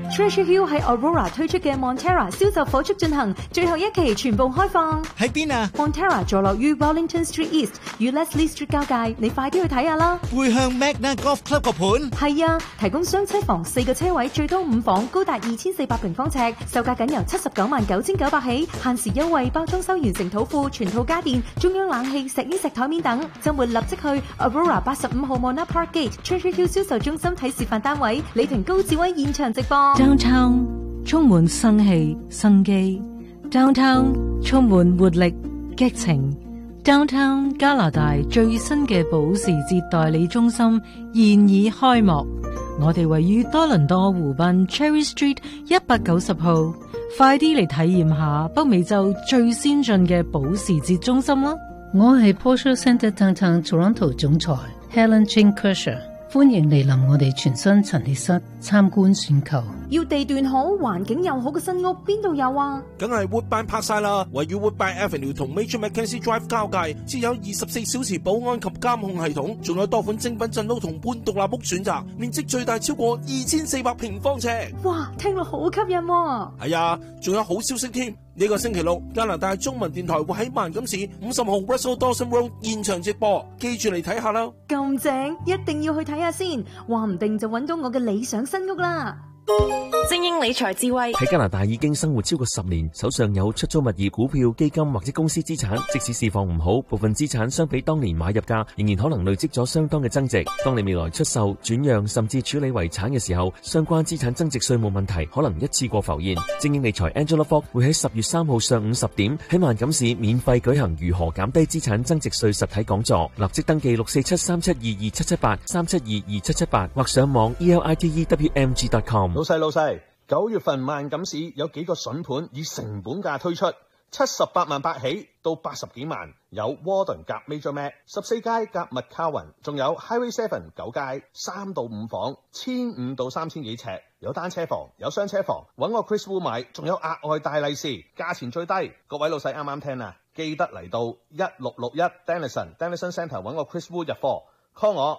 Treasure Hill 喺 Aurora 推出嘅 Montera 銷售火速進行，最後一期全部開放。 喺邊啊 ？Montera 坐落於 Wellington Street East 與 Leslie Street 交界，你快啲去睇下啦。 背向 Magna Golf Club 個盤。 係啊，提供雙車房4個車位，最多5房，高達2400平方尺，售價僅由799900起，限時優惠，包裝修完成土庫，全套家電、中央冷氣、石衣石台面等。週末立即去 Aurora 85號 Mona Park Gate Treasure Hill 銷售中心睇示範單位，李婷高志威現場直播。 Downtown 充滿生氣生機 ，Downtown 充滿活力激情 ，Downtown 加拿大最新嘅保時捷代理中心現已開幕。我哋位於多倫多湖濱 Cherry Street 190號，快啲嚟體驗下北美洲最先進嘅保時捷中心啦！ 我係 Porsche Centre Downtown Toronto 總裁 Helen Chin Kershaw。歡迎嚟臨我哋全新陳列室參觀選購。 要地段好、環境又好嘅新屋，邊度有啊？ 梗係 Woodbine 拍晒啦！位於 Woodbine Avenue 同 Major Mackenzie Drive 交界，設有24小時保安及監控系統，仲有多款精品鎮屋同半獨立屋選擇，面積最大超過2400平方尺。 哇，聽落好吸引喎！ 係啊，仲有好消息添！呢個星期六，加拿大中文電台會喺萬錦市50號 Russell Dawson Road 現場直播，記住嚟睇下啦！ 咁正，一定要去睇下先，話唔定就揾到我嘅理想新屋啦！ 精英理財智慧喺加拿大已經生活超過10年，手上有出租物業、股票、基金或者公司資產，即使市況唔好，部分資產相比當年買入價仍然可能累積咗相當嘅增值。當你未來出售、轉讓甚至處理遺產嘅時候，相關資產增值稅務問題可能一次過浮現。精英理財 Angela Fogg 會喺10月3號上午10點喺萬錦市免費舉行如何減低資產增值稅實體講座，立即登記647-372-2778 372-2778或上網 elitewmg.com。 老細，9月份萬錦市有幾個筍盤以成本價推出，78萬8起到80幾萬，有 Warden 夾 Major Mac 14街夾 McCowan， 仲有 Highway 7 9街3到5房，1500到3000幾尺，有單車房，有雙車房，揾我 Chris Wu 買，仲有額外大利是，價錢最低。各位老細啱啱聽啊，記得嚟到1661 Denison Centre 揾我 Chris Wu 入貨 ，call 我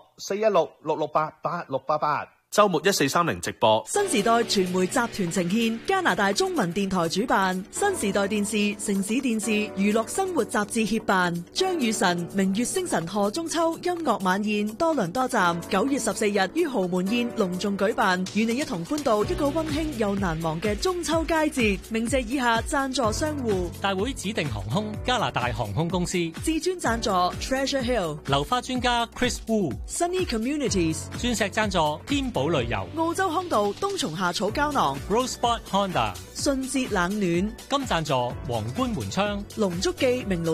416-668-8688。周末1430直播。 新時代傳媒集團呈獻加拿大中文電台主辦，新時代電視、城市電視、娛樂生活雜誌協辦，張雨晨明月星辰賀中秋音樂晚宴多倫多站9月14日於豪門宴隆重舉辦，與你一同歡度一個溫馨又難忘嘅中秋佳節。鳴謝以下贊助商戶： 大會指定航空加拿大航空公司， 至尊贊助 Treasure Hill 流花專家 Chris Wu， Sunny Communities 鑽石贊助天寶旅遊， 澳洲康道冬蟲夏草膠囊 Rosebud Honda， 順節冷暖金贊助皇冠門窗， 龍足記明爐